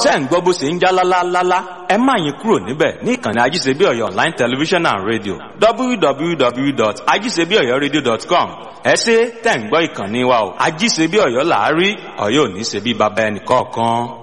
ṣé ń gbọ́ bó ṣe ń já lálálálá, ẹ má yín kúrò níbẹ̀ ní ìkànnì Ajíṣebí Ọ̀yọ́ online television and radio www.ajíṣebíọ̀yọ́radio.com. ẹ ṣé tẹ̀ ń gbọ́ ìkànnì wa o. Ajíṣebí Ọ̀yọ́ làárí, Ọ̀yọ́ ò ní ṣe bí baba ẹnì kọ̀ọ̀kan.